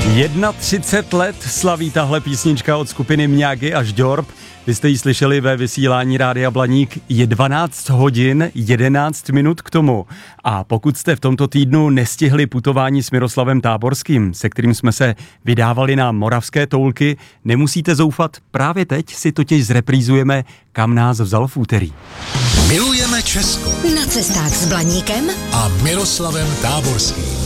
31 let slaví tahle písnička od skupiny Mňágy až Ďorb. Vy jste ji slyšeli ve vysílání Rádia Blaník. Je 12 hodin 11 minut k tomu. A pokud jste v tomto týdnu nestihli putování s Miroslavem Táborským, se kterým jsme se vydávali na moravské toulky, nemusíte zoufat. Právě teď si totiž zreprízujeme, kam nás vzal v úterý. Milujeme Česko. Na cestách s Blaníkem A Miroslavem Táborským.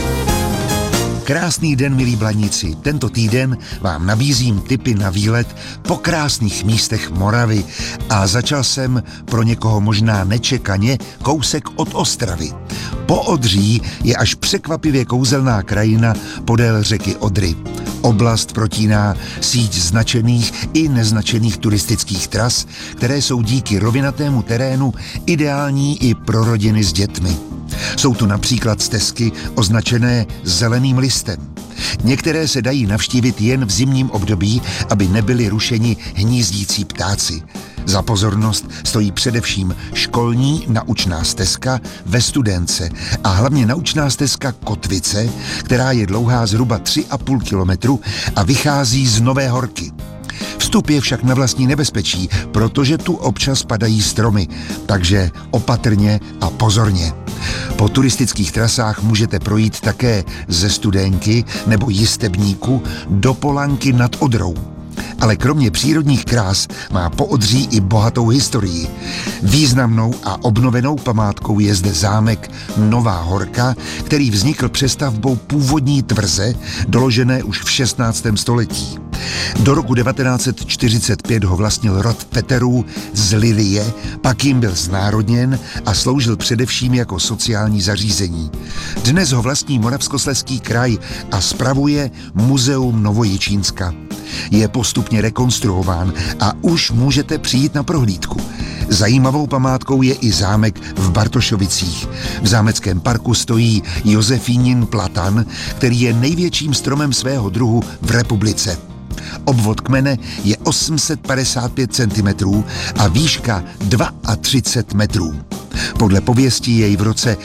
Krásný den, milí Blaníci. Tento týden vám nabízím tipy na výlet po krásných místech Moravy a začal jsem pro někoho možná nečekaně kousek od Ostravy. Poodří je až překvapivě kouzelná krajina podél řeky Odry. Oblast protíná síť značených i neznačených turistických tras, které jsou díky rovinatému terénu ideální i pro rodiny s dětmi. Jsou tu například stezky označené zeleným listem. Některé se dají navštívit jen v zimním období, aby nebyli rušeni hnízdící ptáci. Za pozornost stojí především školní naučná stezka ve Studénce a hlavně naučná stezka Kotvice, která je dlouhá zhruba 3,5 kilometru a vychází z Nové Horky. Vstup je však na vlastní nebezpečí, protože tu občas padají stromy, takže opatrně a pozorně. Po turistických trasách můžete projít také ze Studénky nebo Jistebníku do Polanky nad Odrou. Ale kromě přírodních krás má Poodří i bohatou historii. Významnou a obnovenou památkou je zde zámek Nová Horka, který vznikl přestavbou původní tvrze, doložené už v 16. století. Do roku 1945 ho vlastnil rod Peterů z Lilie, pak jim byl znárodněn a sloužil především jako sociální zařízení. Dnes ho vlastní Moravskoslezský kraj a spravuje Muzeum Novojičínska. Je postupně rekonstruován a už můžete přijít na prohlídku. Zajímavou památkou je i zámek v Bartošovicích. V zámeckém parku stojí Josefínin platan, který je největším stromem svého druhu v republice. Obvod kmene je 855 cm a výška 32 metrů. Podle pověstí jej v roce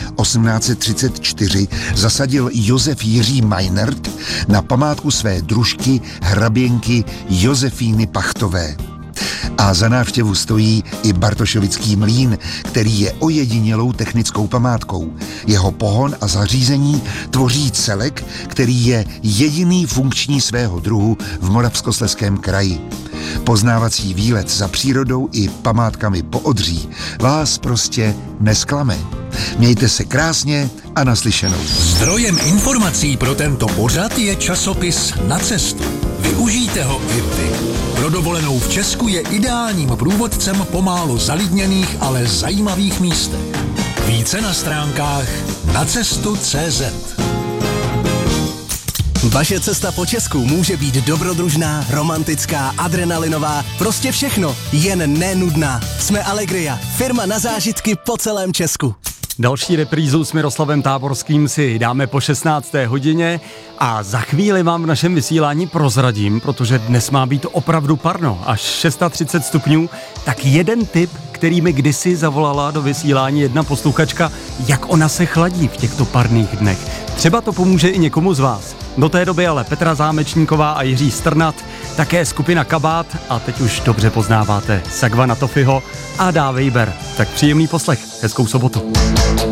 1834 zasadil Josef Jiří Meinert na památku své družky hraběnky Josefíny Pachtové. A za návštěvu stojí i Bartošovický mlýn, který je ojedinělou technickou památkou. Jeho pohon a zařízení tvoří celek, který je jediný funkční svého druhu v Moravskoslezském kraji. Poznávací výlet za přírodou i památkami Poodří vás prostě nesklame. Mějte se krásně a naslyšenou. Zdrojem informací pro tento pořad je časopis Na cestu. Využijte ho i vy. Pro dovolenou v Česku je ideálním průvodcem po málo zalidněných, ale zajímavých místech. Více na stránkách nacestu.cz. Vaše cesta po Česku může být dobrodružná, romantická, adrenalinová, prostě všechno, jen nenudná. Jsme Allegria, firma na zážitky po celém Česku. Další reprízu s Miroslavem Táborským si dáme po 16. hodině a za chvíli vám v našem vysílání prozradím, protože dnes má být opravdu parno, až 630 stupňů, tak jeden tip, který mi kdysi zavolala do vysílání jedna posluchačka, jak ona se chladí v těchto parných dnech. Třeba to pomůže i někomu z vás. Do té doby ale Petra Zámečníková a Jiří Strnad, také skupina Kabát a teď už dobře poznáváte Sagvana Tofiho a Dá Vejber. Tak příjemný poslech, hezkou sobotu.